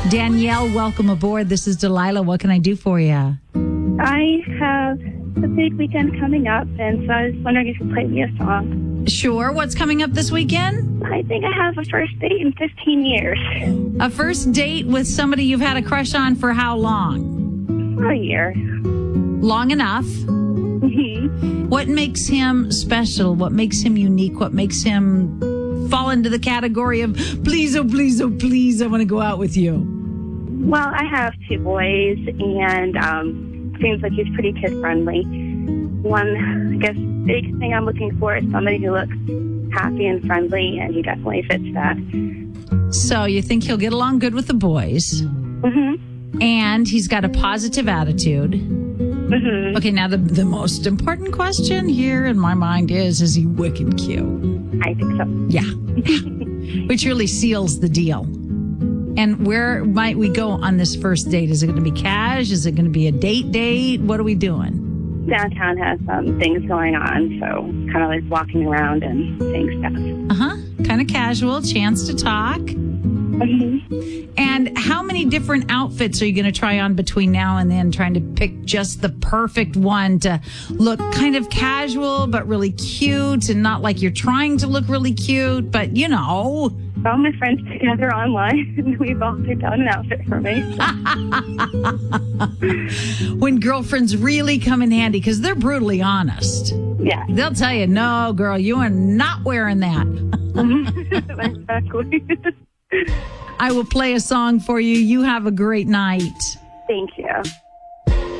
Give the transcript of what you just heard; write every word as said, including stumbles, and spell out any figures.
Danielle, welcome aboard. This is Delilah. What can I do for you? I have a big weekend coming up, and so I was wondering if you could play me a song. Sure. What's coming up this weekend? I think I have a first date in fifteen years. A first date with somebody you've had a crush on for how long? For a year. Long enough. Mm-hmm. What makes him special? What makes him unique? What makes him fall into the category of, please, oh, please, oh, please, I want to go out with you? Well, I have two boys, and um, seems like he's pretty kid-friendly. One, I guess, big thing I'm looking for is somebody who looks happy and friendly, and he definitely fits that. So you think he'll get along good with the boys? Mm-hmm. And he's got a positive attitude. Mm-hmm. Okay, now the, the most important question here in my mind is, is he wicked cute? I think so. Yeah. Which really seals the deal. And where might we go on this first date? Is it going to be cash? Is it going to be a date date? What are we doing? Downtown has some things going on, so kind of like walking around and saying stuff. Uh-huh. Kind of casual, chance to talk. Mm-hmm. And how many different outfits are you going to try on between now and then, trying to pick just the perfect one to look kind of casual but really cute, and not like you're trying to look really cute, but you know. All my friends together online, and we've all picked out an outfit for me. When girlfriends really come in handy, because they're brutally honest. Yeah. They'll tell you, no, girl, you are not wearing that. Exactly. I will play a song for you. You have a great night. Thank you.